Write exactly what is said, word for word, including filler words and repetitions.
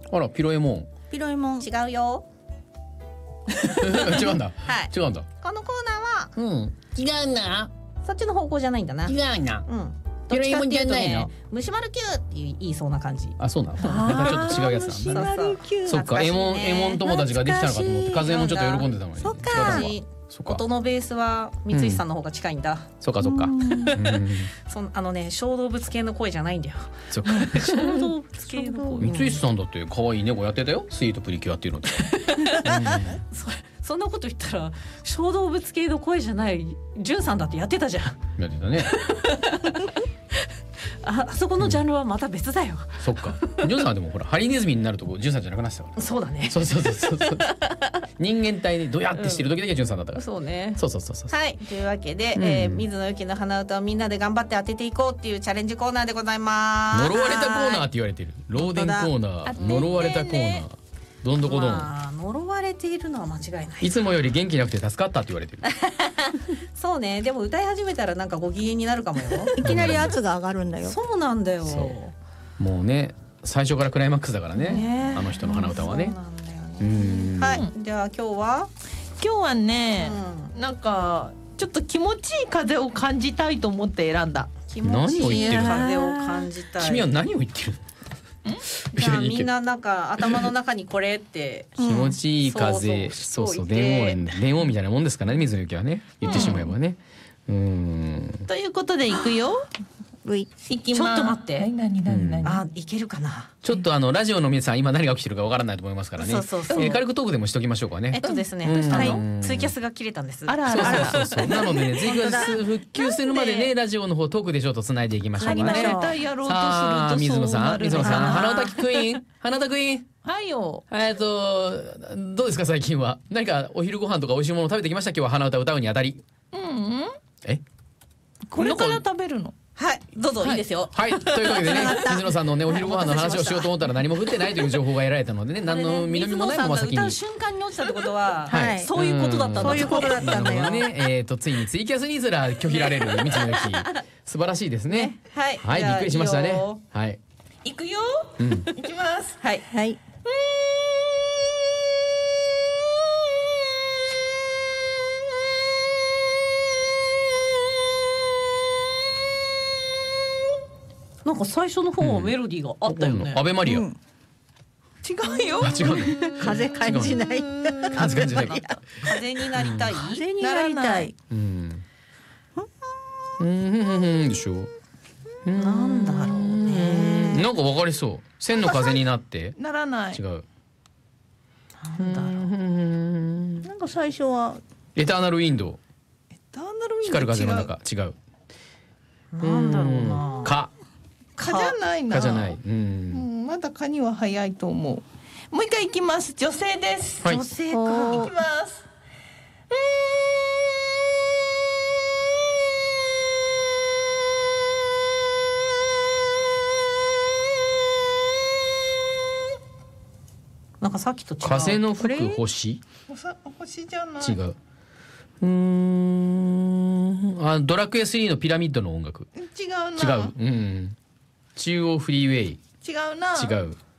あらピロエモン。 ピロエモン違うよ。 違うんだ。 はい。 違うんだ。 このコーナーは、 うん。違うな。 そっちの方向じゃないんだな。 違うな。 うん。 ピロエモンじゃないの。 虫丸 Q って言いそうな感じ。 あ、そうなの。なんかちょっと違うやつなんだ。 そうそう。 そっか、エモンエモン友達ができたのかと思って、風エモンちょっと喜んでたのに。 そっか。 そっか。 音のベースは三石さんの方が近いんだ。 そっかそっか。 そのあのね、小動物系の声じゃないんだよ。 そっか。 小動物系の声。 三石さんだって可愛い猫やってたよ。スイートプリキュアっていうので。 そんなこと言ったら小動物系の声じゃないじゅんさんだってやってたじゃん。 やってたね。 あ, あそこのジャンルはまた別だよ。 そっか。ジュンさんはでもほらハリネズミになるとジュンさんじゃなくなってたから。 そうだね。 そうそうそうそうそう。人間体でドヤってしてる時だけジュンさんだったから。 そうね。 そうそうそうそう。 はい。というわけで、うん、えー、水野ゆきの鼻歌をみんなで頑張って当てていこうっていうチャレンジコーナーでございます。 呪われたコーナーって言われてる。漏電コーナー、呪われたコーナー。どんどこどん、まあ、呪われているのは間違いない。 いつもより元気なくて助かったって言われてる。 そうね。でも歌い始めたらなんかご機嫌になるかもよ。 いきなり圧が上がるんだよ。 そうなんだよ。 もうね、最初からクライマックスだからね。ね、あの人の鼻歌はね。そうなんだよね。はい。じゃあ今日は今日はね、うん、なんかちょっと気持ちいい風を感じたいと思って選んだ。 気持ちいい風を感じたい。 君は何を言ってる？ じゃあみんななんか頭の中にこれって気持ちいい風、そうそう電王電王みたいなもんですからね、水野ゆきはね、言ってしまえばね。うん。 ということでいくよ。 いきます。ちょっと待って。 何何何。 あ、いけるかな。 ちょっとあのラジオの皆さん今何が起きてるかわからないと思いますからね。 そうそうそう。 えー、軽くトークでもしときましょうかね。 えっとですね。はい。ツイキャスが切れたんです。 あらあら。そうそうそう。なのでね、ツイキャス復旧するまでね、ラジオの方トークでちょっとつないでいきましょうかね。 絶対やろうとするとさあ水野さん、水野さん、花歌クイーン、花歌クイーン。 はいよ。 えっとどうですか最近は。何かお昼ご飯とか美味しいもの食べてきました？今日は花歌歌うにあたり。 うん。 え？ これから食べるの。 はい、どうぞ、はい、いいですよ。 はい、というわけでね、水野さんのねお昼ご飯の話をしようと思ったら何も降ってないという情報が得られたのでね、何の実りもないまま先に。 歌う瞬間に落ちたってことは、はい、そういうことだったんだ。 そういうことだったんだよね。えっとついにツイキャスにすら拒否られる道の駅、素晴らしいですね。 はい、 はい、びっくりしましたね。はい。 行くよ。 うん。 行きます。 はいはい。なんか最初の方はメロディーがあったよね。 アベマリア。違うよ。 違う。 風感じない。 風感じない。 風になりたい。 風になりたい。 うん。うんでしょ。 なんだろうね。 なんかわかりそう。千の風になって。 ならない。 違う。 なんだろう。 なんか最初はエターナルウィンドウ。 エターナルウィンドウ。 光る風の中。違う。 なんだろうな。 か。 かじゃないな。 かじゃない。 うん。まだかには早いと思う。もう一回いきます。女性です。 女性か。 いきます。 なんかさっきと違う。 風の吹く星。 星じゃない。 違う。うーん。あ、ドラクエスリーのピラミッドの音楽。 違うな。 違う。うん。中央フリーウェイ。 違うな。 違う。